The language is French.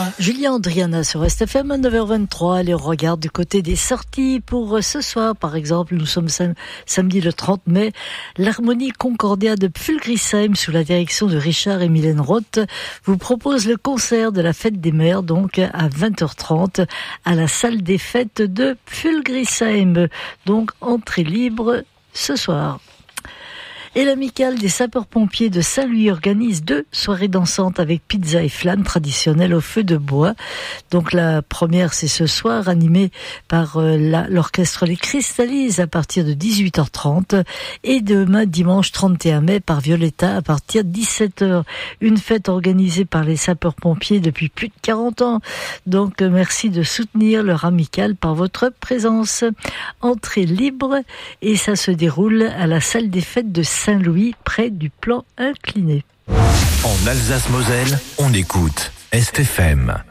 Julien Andriana sur STFM à 9h23. Les regards du côté des sorties pour ce soir. Par exemple, nous sommes samedi le 30 mai. L'Harmonie Concordia de Pfulgrisheim, sous la direction de Richard et Mylène Roth, vous propose le concert de la Fête des Mères, donc à 20h30, à la salle des fêtes de Pfulgrisheim. Donc, entrée libre ce soir. Et l'amicale des sapeurs-pompiers de Saint-Louis organise 2 soirées dansantes avec pizza et flamme traditionnelles au feu de bois. Donc la première, c'est ce soir, animée par l'orchestre Les Cristallises à partir de 18h30. Et demain, dimanche 31 mai, par Violetta à partir de 17h. Une fête organisée par les sapeurs-pompiers depuis plus de 40 ans. Donc merci de soutenir leur amicale par votre présence. Entrée libre et ça se déroule à la salle des fêtes de Saint-Louis, près du plan incliné. En Alsace-Moselle, on écoute STFM.